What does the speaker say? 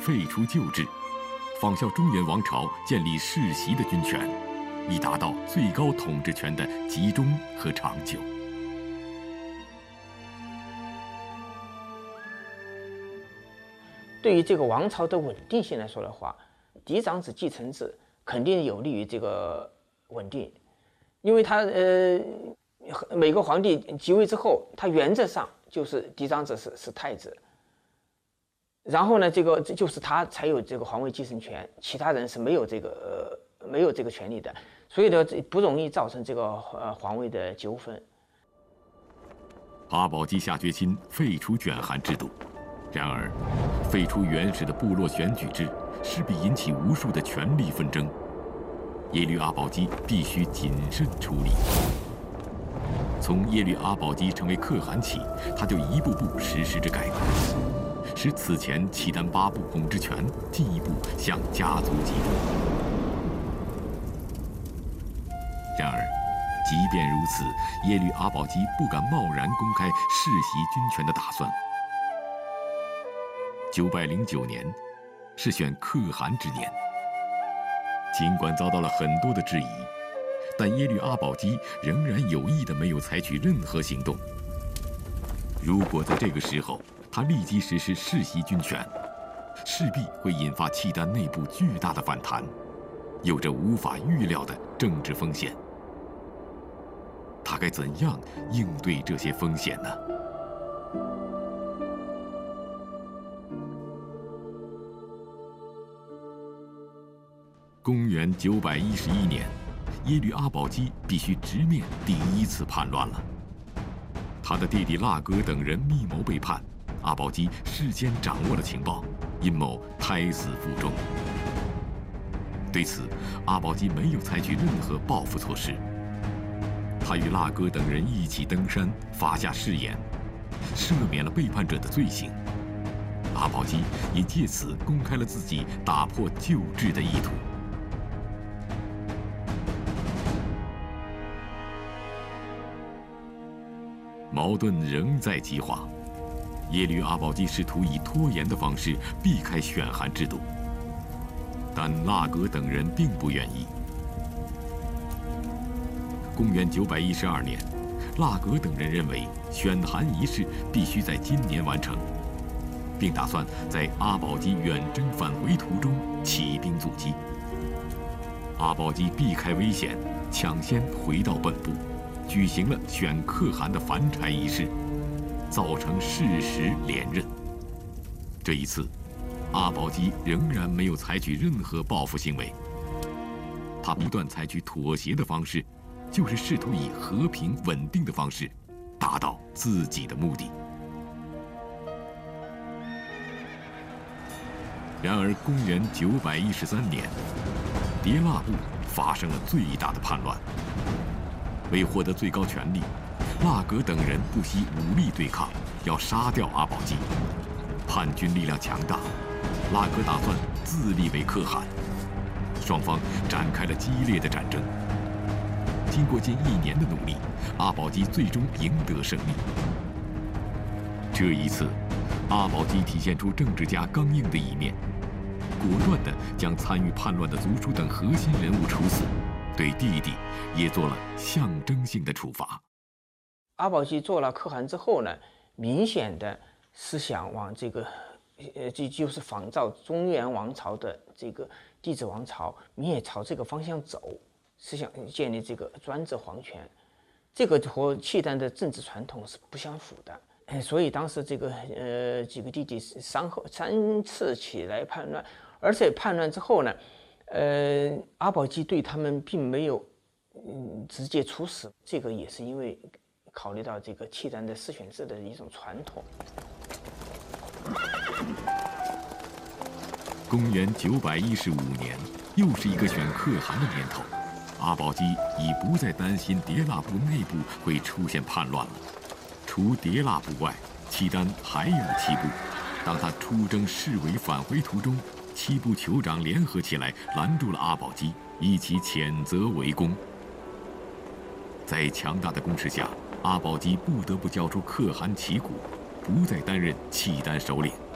废除旧制，仿效中原王朝建立世袭的军权，以达到最高统治权的集中和长久。 对于这个王朝的稳定性来说的话，嫡长子继承制肯定有利于这个稳定，因为他每个皇帝即位之后，他原则上就是嫡长子是太子，然后呢，这就是他才有这个皇位继承权，其他人是没有这个权利的，所以呢，不容易造成这个皇位的纠纷。 阿保机下决心废除卷韩制度。然而，废除原始的部落选举制，势必引起无数的权力纷争。耶律阿保机必须谨慎处理。从耶律阿保机成为可汗起，他就一步步实施着改革，使此前契丹8部统治权进一步向家族集中。然而，即便如此，耶律阿保机不敢贸然公开世袭军权的打算。909年，是选可汗之年。尽管遭到了很多的质疑，但耶律阿保机仍然有意的没有采取任何行动。如果在这个时候他立即实施世袭军权，势必会引发契丹内部巨大的反弹，有着无法预料的政治风险。他该怎样应对这些风险呢？公元911年，耶律阿保机必须直面第1次叛乱了。他的弟弟剌哥等人密谋背叛，阿保机事先掌握了情报，阴谋胎死腹中。对此，阿保机没有采取任何报复措施。他与剌哥等人一起登山，发下誓言，赦免了背叛者的罪行。阿保机也借此公开了自己打破旧制的意图。矛盾仍在激化，耶律阿保机试图以拖延的方式避开选韩制度，但剌哥等人并不愿意。公元912年，剌哥等人认为选韩仪式必须在今年完成，并打算在阿保机远征返回途中起兵阻击。阿保机避开危险，抢先回到本部，举行了选可汗的凡柴仪式，造成事实连任。这一次，阿保机仍然没有采取任何报复行为，他不断采取妥协的方式，就是试图以和平稳定的方式达到自己的目的。然而，公元913年，迭腊部发生了最大的叛乱。为获得最高权力，剌哥等人不惜武力对抗，要杀掉阿保机。叛军力量强大，剌哥打算自立为可汗。双方展开了激烈的战争。经过近1年的努力，阿保机最终赢得胜利。这一次，阿保机体现出政治家刚硬的一面，果断地将参与叛乱的族叔等核心人物处死，对弟弟也做了象征性的处罚。 阿保机做了可汗之后呢，明显的是想往这个，就是仿照中原王朝的这个帝制王朝，你也朝这个方向走，是想建立这个专制皇权，这个和契丹的政治传统是不相符的。所以当时这个几个弟弟3次起来叛乱，而且叛乱之后呢，阿保机对他们并没有直接处死，这个也是因为考虑到这个契丹的世选制的一种传统。 公元915年，又是一个选可汗的年头，阿保机已不再担心迭腊部内部会出现叛乱了。除迭腊部外，契丹还有7部。当他出征誓围返回途中，7部酋长联合起来拦住了阿保机，一起谴责围攻。在强大的攻势下，阿保机不得不交出可汗旗鼓，不再担任契丹首领。